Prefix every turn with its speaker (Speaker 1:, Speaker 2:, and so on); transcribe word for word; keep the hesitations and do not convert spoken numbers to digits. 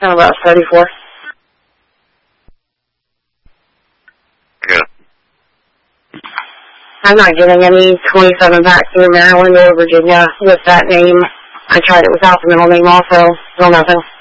Speaker 1: I'm about thirty-four.
Speaker 2: Yeah.
Speaker 1: I'm not getting any twenty-seven packs through Maryland or Virginia with that name. I tried it without the middle name also. Still nothing.